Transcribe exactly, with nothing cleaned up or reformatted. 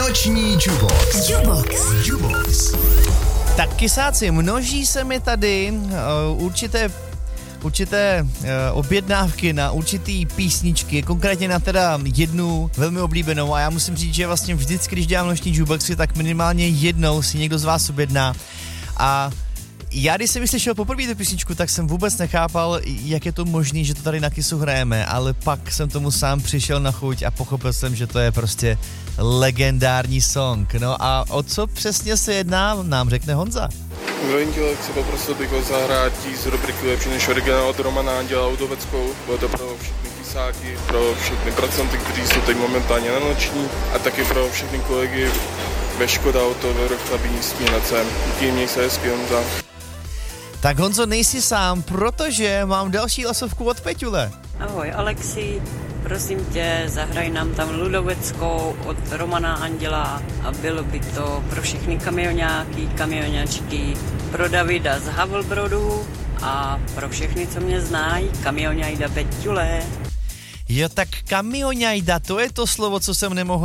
Noční Jubox. Jubox. Jubox. Tak kysáci, množí se mi tady uh, určité určité uh, objednávky na určitý písničky, konkrétně na teda jednu velmi oblíbenou a já musím říct, že vlastně vždycky, když dělám noční jukeboxy, tak minimálně jednou si někdo z vás objedná a já, když jsem vyslyšel poprvé tu písničku, tak jsem vůbec nechápal, jak je to možné, že to tady na Kissu hrajeme, ale pak jsem tomu sám přišel na chuť a pochopil jsem, že to je prostě legendární song. No a o co přesně se jedná, nám řekne Honza. Milý chci poprosil bych o zahrátí z rubriky Lepší než originál od Romana Anděla Udoveckou. Bylo to pro všechny kysáky, pro všechny pracanty, kteří jsou teď momentálně na noční a taky pro všechny kolegy ve Škoda Auto ve Rochtabíní Směnacem. Díky, měj se hezky, Honza. Tak Honzo, nejsi sám, protože mám další hlasovku od Peťule. Ahoj Alexi, prosím tě, zahraj nám tam Ludoveckou od Romana Anděla a bylo by to pro všechny kamionáky, kamionáčky, pro Davida z Havelbrodu a pro všechny, co mě znají, kamionájda Peťule. Jo, tak kamionájda, to je to slovo, co jsem nemohl